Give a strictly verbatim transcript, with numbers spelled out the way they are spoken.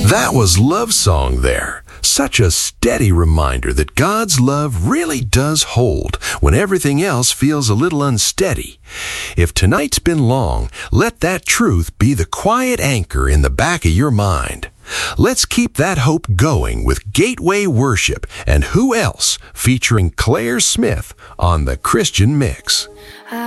That was Love Song there. Such a steady reminder that God's love really does hold when everything else feels a little unsteady. If tonight's been long, let that truth be the quiet anchor in the back of your mind. Let's keep that hope going with Gateway Worship and Who Else featuring Claire Smith on The Christian Mix.